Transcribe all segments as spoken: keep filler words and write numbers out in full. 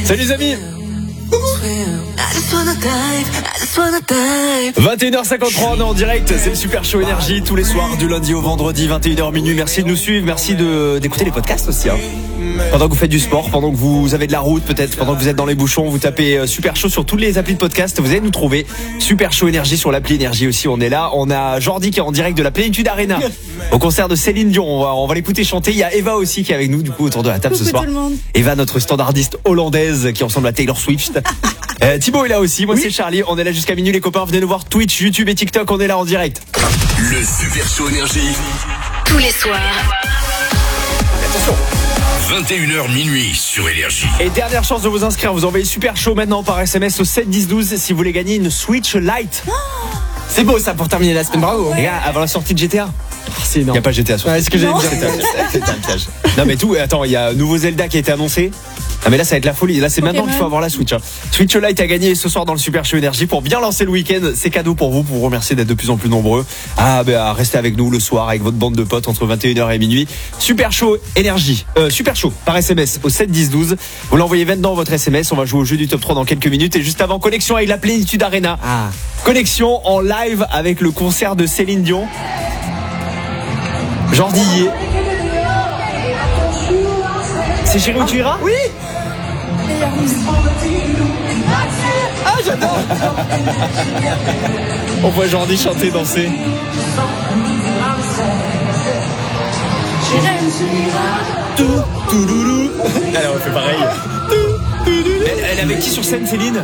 Salut les amis. vingt et une heures cinquante-trois, on est en direct, c'est le Super Show Énergie tous les soirs du lundi au vendredi, vingt et une heures minuit. Merci de nous suivre, merci de, d'écouter les podcasts aussi hein. Pendant que vous faites du sport, pendant que vous avez de la route peut-être, pendant que vous êtes dans les bouchons, vous tapez Super Show sur toutes les applis de podcast, vous allez nous trouver. Super Show Énergie sur l'appli Énergie aussi, on est là. On a Jordi qui est en direct de la Plénitude Arena au concert de Céline Dion, on va, on va l'écouter chanter. Il y a Eva aussi qui est avec nous du coup autour de la table. Coucou ce soir Eva, notre standardiste hollandaise qui ressemble à Taylor Swift. euh, Thibaut est là aussi, moi oui. C'est Charlie, on est là jusqu'à minuit les copains, venez nous voir Twitch, YouTube et TikTok, on est là en direct. Le Super Show Énergie tous les soirs. Attention, vingt et une heures minuit sur Énergie. Et dernière chance de vous inscrire, vous envoyez Super Show maintenant par S M S au sept dix douze si vous voulez gagner une Switch Lite. Oh, c'est beau ça pour terminer la semaine, bravo. Ouais. Les gars, avant la sortie de G T A. Oh, c'est énorme. Il n'y a pas G T A sur. Ouais, ce que j'allais dire, c'était un piège. Non mais tout, attends, il y a un nouveau Zelda qui a été annoncé. Ah mais là ça va être la folie, là c'est Pokémon. Maintenant qu'il faut avoir la Switch hein. Switch Lite à gagner ce soir dans le Super Show Énergie pour bien lancer le week-end. C'est cadeau pour vous, pour vous remercier d'être de plus en plus nombreux à, bah, à rester avec nous le soir avec votre bande de potes entre vingt et une heures et minuit. Super Show Énergie, euh, Super Show par S M S au sept dix douze. Vous l'envoyez maintenant votre S M S, on va jouer au jeu du top trois dans quelques minutes. Et juste avant, connexion avec la Plénitude Arena. Ah. Connexion en live avec le concert de Céline Dion. Jordi y est. C'est Chérie où tu iras? Oui. Ah j'adore. On voit Jordi chanter, danser. Tout, tout, loulou. Allez, on fait pareil. Elle, elle est avec qui sur scène, Céline?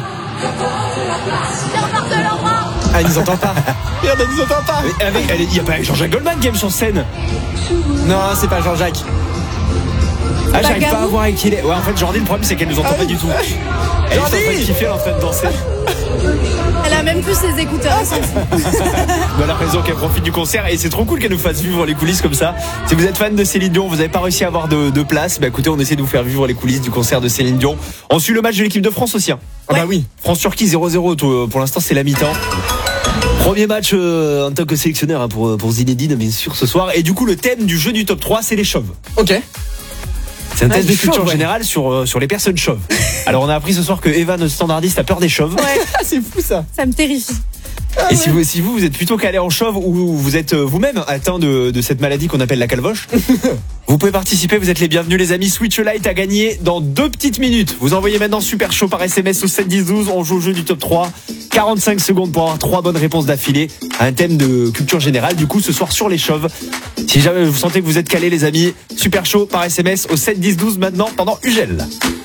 Ah, il nous entend pas. Merde, elle nous entend pas. Il n'y a pas Jean-Jacques Goldman qui aime sur scène. Non, c'est pas Jean-Jacques. Ah, j'arrive pas à voir avec qui il est. Ouais, en fait, Jordi, le problème, c'est qu'elle nous entend ah, pas du tout. Elle est en train de kiffer, elle est en train de danser. Elle a même plus ses écouteurs. Elle a raison qu'elle profite du concert et c'est trop cool qu'elle nous fasse vivre les coulisses comme ça. Si vous êtes fan de Céline Dion, vous n'avez pas réussi à avoir de, de place, bah écoutez, on essaie de vous faire vivre les coulisses du concert de Céline Dion. On suit le match de l'équipe de France aussi. Hein. Ah bah oui. France-Turquie zéro zéro, pour l'instant c'est la mi-temps. Premier match euh, en tant que sélectionneur hein, pour, pour Zinedine bien sûr ce soir. Et du coup le thème du jeu du top trois c'est les chauves. Ok. C'est un test ah, de culture chauve, générale ouais. sur, euh, sur les personnes chauves. Alors on a appris ce soir que Eva, notre standardiste, a peur des chauves. Ouais, c'est fou ça. Ça me terrifie. Ah, et ouais. si, vous, si vous, vous êtes plutôt calé en chauve ou vous êtes vous-même atteint de, de cette maladie qu'on appelle la calvoche, vous pouvez participer, vous êtes les bienvenus les amis. Switch Lite à gagner dans deux petites minutes. Vous envoyez maintenant Super Show par S M S au sept dix douze, on joue au jeu du top trois. quarante-cinq secondes pour avoir trois bonnes réponses d'affilée à un thème de culture générale. Du coup, ce soir sur les chauves. Si jamais vous sentez que vous êtes calés les amis, Super Show par S M S au sept dix douze maintenant pendant U G L.